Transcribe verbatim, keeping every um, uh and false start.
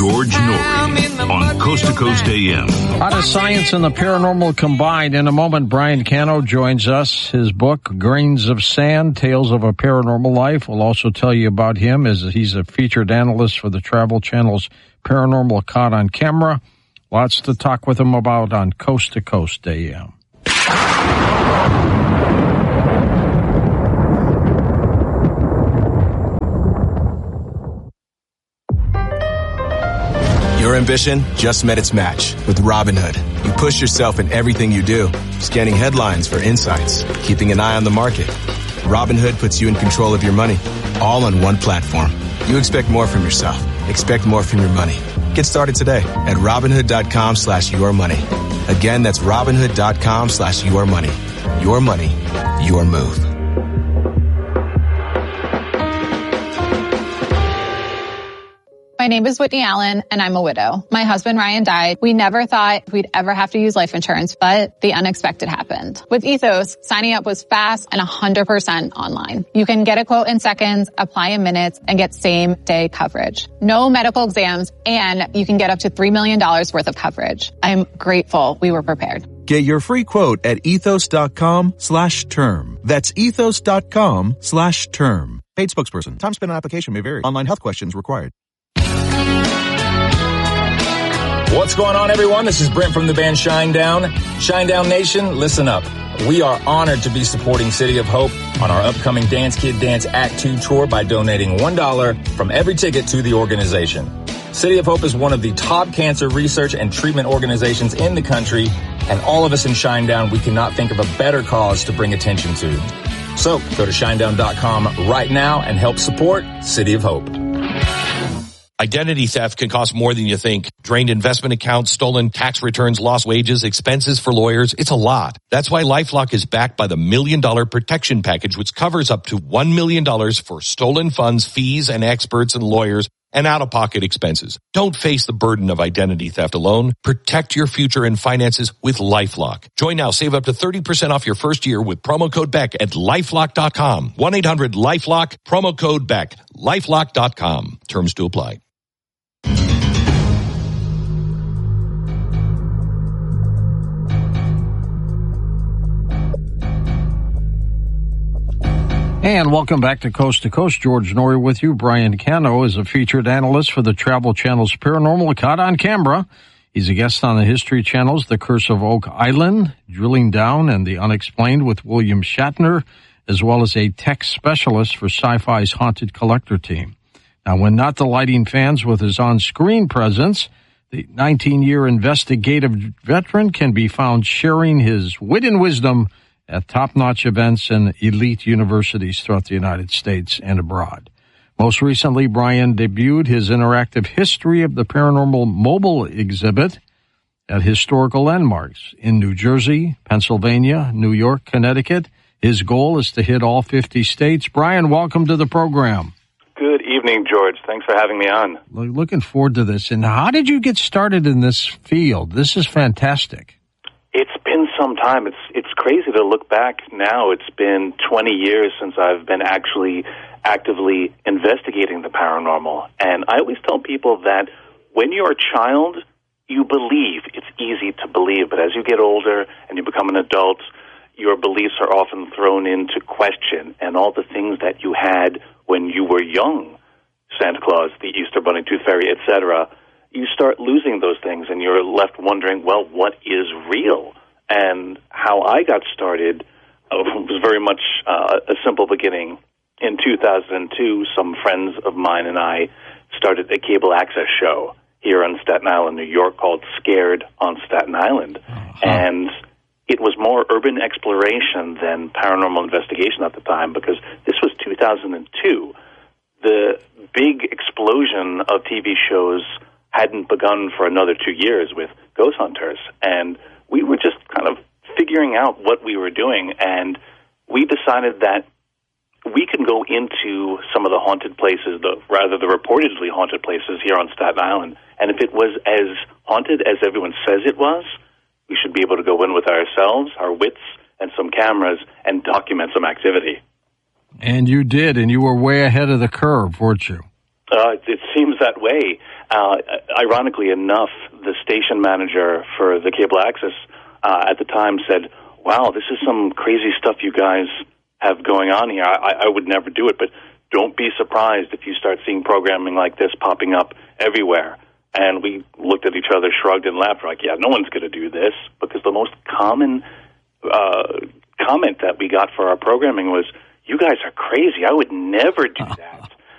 George Noory on Coast to Coast A M. A lot of science and the paranormal combined. In a moment, Brian Cano joins us. His book, Grains of Sand, Tales of a Paranormal Life. We'll also tell you about him as he's a featured analyst for the Travel Channel's Paranormal Caught on Camera. Lots to talk with him about on Coast to Coast A M. Your ambition just met its match with Robinhood. You push yourself in everything you do, scanning headlines for insights, keeping an eye on the market. Robinhood puts you in control of your money, all on one platform. You expect more from yourself. Expect more from your money. Get started today at Robinhood.com slash your money. Again, that's Robinhood.com slash your money. Your money, your move. My name is Whitney Allen, and I'm a widow. My husband, Ryan, died. We never thought we'd ever have to use life insurance, but the unexpected happened. With Ethos, signing up was fast and one hundred percent online. You can get a quote in seconds, apply in minutes, and get same-day coverage. No medical exams, and you can get up to three million dollars worth of coverage. I'm grateful we were prepared. Get your free quote at ethos.com slash term. That's ethos.com slash term. Paid spokesperson. Time spent on application may vary. Online health questions required. What's going on, everyone? This is Brent from the band Shinedown. Shinedown Nation, listen up. We are honored to be supporting City of Hope on our upcoming Dance Kid Dance Act two tour by donating one dollar from every ticket to the organization. City of Hope is one of the top cancer research and treatment organizations in the country, and all of us in Shinedown, we cannot think of a better cause to bring attention to. So go to shinedown dot com right now and help support City of Hope. Identity theft can cost more than you think. Drained investment accounts, stolen tax returns, lost wages, expenses for lawyers. It's a lot. That's why LifeLock is backed by the Million Dollar Protection Package, which covers up to one million dollars for stolen funds, fees, and experts and lawyers, and out-of-pocket expenses. Don't face the burden of identity theft alone. Protect your future and finances with LifeLock. Join now. Save up to thirty percent off your first year with promo code Beck at lifelock dot com. one eight hundred LifeLock, promo code Beck. lifelock dot com. Terms to apply. And welcome back to Coast to Coast. George Noory with you. Brian Cano is a featured analyst for the Travel Channel's Paranormal Caught on Camera. He's a guest on the History Channel's The Curse of Oak Island, Drilling Down, and the Unexplained with William Shatner, as well as a tech specialist for Sci-Fi's Haunted Collector team. Now, when not delighting fans with his on-screen presence, the nineteen-year investigative veteran can be found sharing his wit and wisdom at top-notch events and elite universities throughout the United States and abroad. Most recently, Brian debuted his interactive History of the Paranormal mobile exhibit at historical landmarks in New Jersey, Pennsylvania, New York, Connecticut. His goal is to hit all fifty states. Brian, welcome to the program. Good evening, George. Thanks for having me on. Looking forward to this. And how did you get started in this field? This is fantastic. It's been some time. It's it's crazy to look back now. It's been twenty years since I've been actually actively investigating the paranormal. And I always tell people that when you're a child, you believe. It's easy to believe. But as you get older and you become an adult, your beliefs are often thrown into question. And all the things that you had when you were young, Santa Claus, the Easter Bunny, Tooth Fairy, et cetera, you start losing those things, and you're left wondering, well, what is real? And how I got started uh, was very much uh, a simple beginning. In two thousand two, some friends of mine and I started a cable access show here on Staten Island, New York, called Scared on Staten Island. Uh-huh. And it was more urban exploration than paranormal investigation at the time, because this was two thousand two. The big explosion of T V shows hadn't begun for another two years with Ghost Hunters, and we were just kind of figuring out what we were doing, and we decided that we can go into some of the haunted places, the rather the reportedly haunted places here on Staten Island, and if it was as haunted as everyone says it was, we should be able to go in with ourselves, our wits, and some cameras and document some activity. And you did, and you were way ahead of the curve, weren't you? Uh, it, it seems that way. Uh, ironically enough, the station manager for the cable access uh, at the time said, wow, this is some crazy stuff you guys have going on here. I, I would never do it, but don't be surprised if you start seeing programming like this popping up everywhere. And we looked at each other, shrugged, and laughed. We're like, yeah, no one's going to do this, because the most common uh, comment that we got for our programming was, you guys are crazy. I would never do that.